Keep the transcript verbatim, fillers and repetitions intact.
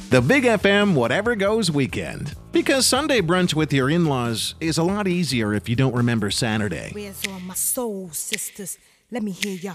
The Big F M Whatever Goes Weekend. Because Sunday brunch with your in-laws is a lot easier if you don't remember Saturday. Where's all my soul sisters? Let me hear y'all